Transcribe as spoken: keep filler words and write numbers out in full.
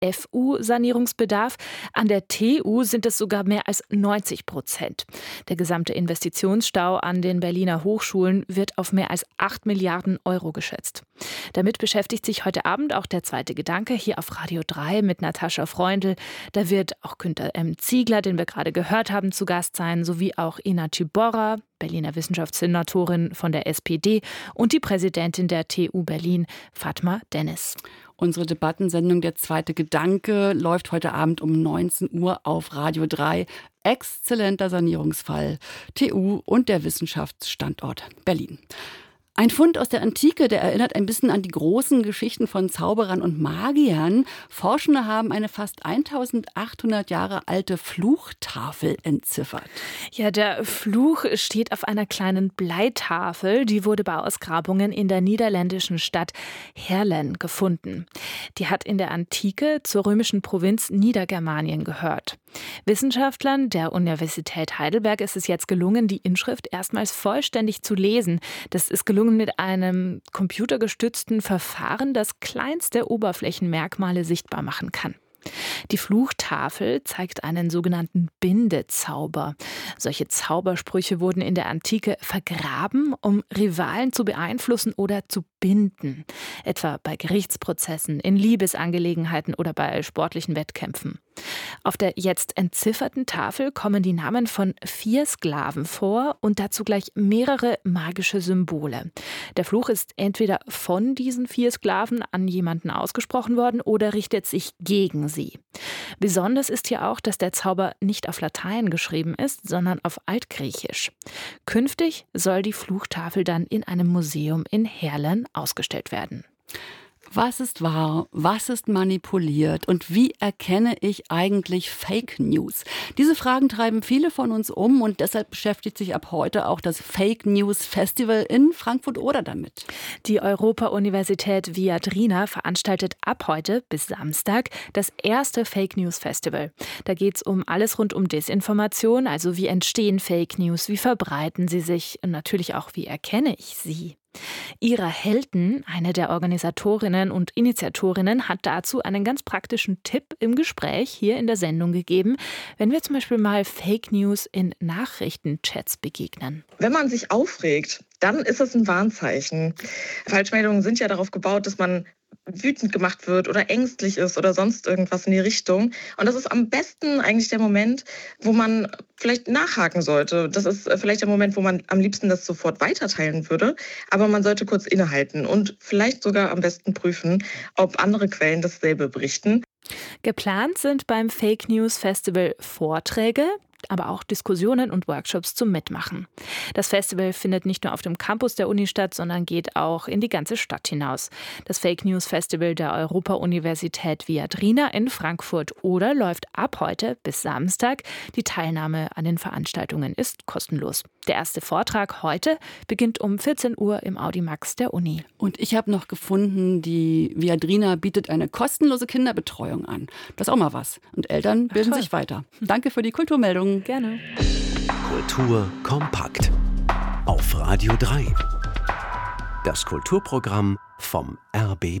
F U-Sanierungsbedarf. An der T U sind es sogar mehr als neunzig Prozent. Der gesamte Investitionsstau an den Berliner Hochschulen wird auf mehr als acht Milliarden Euro geschätzt. Damit beschäftigt sich heute Abend auch der zweite Gedanke hier auf Radio drei mit Natascha Freundl. Da wird auch Günter M. Ziegler, den wir gerade gehört haben, zu Gast sein, sowie auch Ina Ciborra, Berliner Wissenschaftssenatorin von der S P D, und die Präsidentin der T U Berlin, Fatma Dennis. Unsere Debattensendung Der zweite Gedanke läuft heute Abend um neunzehn Uhr auf Radio drei. Exzellenter Sanierungsfall, T U und der Wissenschaftsstandort Berlin. Ein Fund aus der Antike, der erinnert ein bisschen an die großen Geschichten von Zauberern und Magiern. Forschende haben eine fast eintausendachthundert Jahre alte Fluchtafel entziffert. Ja, der Fluch steht auf einer kleinen Bleitafel. Die wurde bei Ausgrabungen in der niederländischen Stadt Heerlen gefunden. Die hat in der Antike zur römischen Provinz Niedergermanien gehört. Wissenschaftlern der Universität Heidelberg ist es jetzt gelungen, die Inschrift erstmals vollständig zu lesen. Das ist gelungen mit einem computergestützten Verfahren, das kleinste Oberflächenmerkmale sichtbar machen kann. Die Fluchtafel zeigt einen sogenannten Bindezauber. Solche Zaubersprüche wurden in der Antike vergraben, um Rivalen zu beeinflussen oder zu binden. Etwa bei Gerichtsprozessen, in Liebesangelegenheiten oder bei sportlichen Wettkämpfen. Auf der jetzt entzifferten Tafel kommen die Namen von vier Sklaven vor und dazu gleich mehrere magische Symbole. Der Fluch ist entweder von diesen vier Sklaven an jemanden ausgesprochen worden oder richtet sich gegen sie. Besonders ist hier auch, dass der Zauber nicht auf Latein geschrieben ist, sondern auf Altgriechisch. Künftig soll die Fluchtafel dann in einem Museum in Heerlen ausgestellt werden. Was ist wahr? Was ist manipuliert? Und wie erkenne ich eigentlich Fake News? Diese Fragen treiben viele von uns um und deshalb beschäftigt sich ab heute auch das Fake News Festival in Frankfurt-Oder damit. Die Europa-Universität Viadrina veranstaltet ab heute bis Samstag das erste Fake News Festival. Da geht es um alles rund um Desinformation, also wie entstehen Fake News, wie verbreiten sie sich und natürlich auch, wie erkenne ich sie. Ira Helten, eine der Organisatorinnen und Initiatorinnen, hat dazu einen ganz praktischen Tipp im Gespräch hier in der Sendung gegeben, wenn wir zum Beispiel mal Fake News in Nachrichtenchats begegnen. Wenn man sich aufregt, dann ist es ein Warnzeichen. Falschmeldungen sind ja darauf gebaut, dass man wütend gemacht wird oder ängstlich ist oder sonst irgendwas in die Richtung. Und das ist am besten eigentlich der Moment, wo man vielleicht nachhaken sollte. Das ist vielleicht der Moment, wo man am liebsten das sofort weiterteilen würde. Aber man sollte kurz innehalten und vielleicht sogar am besten prüfen, ob andere Quellen dasselbe berichten. Geplant sind beim Fake News Festival Vorträge, aber auch Diskussionen und Workshops zum Mitmachen. Das Festival findet nicht nur auf dem Campus der Uni statt, sondern geht auch in die ganze Stadt hinaus. Das Fake News Festival der Europa-Universität Viadrina in Frankfurt-Oder läuft ab heute bis Samstag. Die Teilnahme an den Veranstaltungen ist kostenlos. Der erste Vortrag heute beginnt um vierzehn Uhr im Audimax der Uni. Und ich habe noch gefunden, die Viadrina bietet eine kostenlose Kinderbetreuung an. Das ist auch mal was. Und Eltern bilden sich weiter. Danke für die Kulturmeldung. Gerne. Kultur kompakt. Auf Radio drei. Das Kulturprogramm vom R B B.